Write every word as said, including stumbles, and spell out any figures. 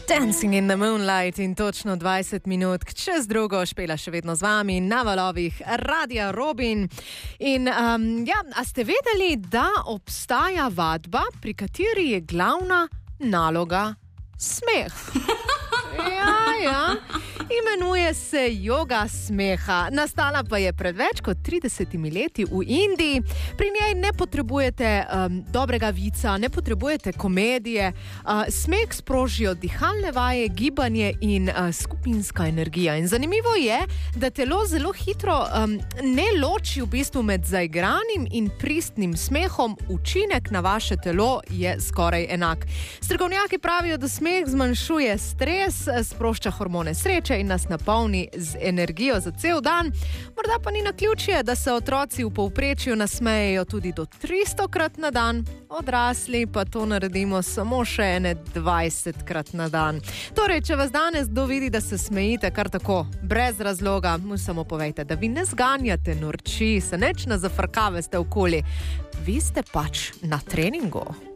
Dancing in the Moonlight in točno dvajset minut čez drugo Špela še vedno z vami na valovih Radia Robin. In um, ja, a ste vedeli, da obstaja vadba, pri kateri je glavna naloga smeh? Ja, ja. Imenuje se joga smeha. Nastala pa je pred več kot tridesetimi leti v Indiji. Pri njej ne potrebujete um, dobrega vica, ne potrebujete komedije. Uh, smeh sprožijo dihalne vaje, gibanje in uh, skupinska energija. In zanimivo je, da telo zelo hitro um, ne loči v bistvu med zaigranim in pristnim smehom. Učinek na vaše telo je skoraj enak. Strokovnjaki pravijo, da smeh zmanjšuje stres, sprošča hormone sreče in nas napolni z energijo za cel dan. Morda pa ni naključje, da se otroci v povprečju nasmejejo tudi do tristokrat na dan, odrasli pa to naredimo samo še ene dvajsetkrat na dan. Torej, če vas danes kdo vidi, da se smejite kar tako, brez razloga, mu samo povejte, da vi ne zganjate norči, se neč na zafrkave ste okoli. Vi ste pač na treningu.